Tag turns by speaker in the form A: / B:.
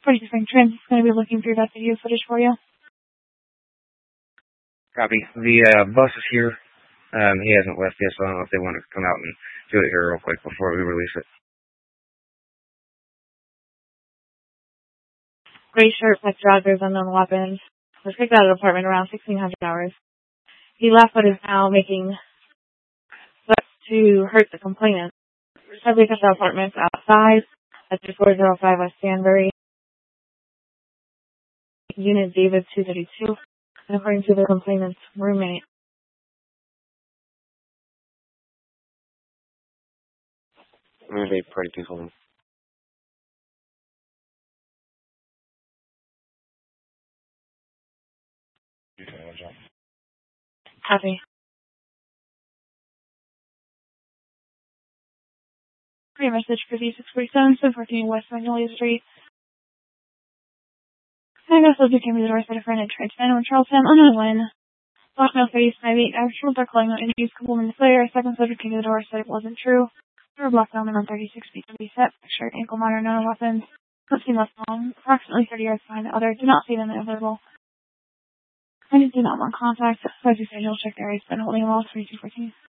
A: Pretty different trends. It's going to be looking through that video footage for you.
B: Copy. The bus is here. He hasn't left yet, so I don't know if they want to come out and do it here real quick before we release it.
A: Gray shirt, black joggers, unknown weapons. Was kicked out of the apartment around 1600 hours. He left but is now making threats to hurt the complainant. Subject at the apartment outside at 405 West Danbury. Unit David 232. And according to the complainant's roommate.
B: I'm going to be pretty peaceful.
A: Copy. Free message for D647, 714 West Magnolia Street. I guess those who came to the doorstep of a friend at Trench in Charlestown, unknown when. Black male face, 5'8", actual dark calling out interviews, couple minutes later, second subject came to the door, said it wasn't true. They were black gentlemen on 36 feet to be set, shirt, ankle monitor, no weapons. Don't seem less long, approximately 30 yards behind the other, do not see them available. I just do not want contact, so as you said, you'll check their race, but holding them all 2214.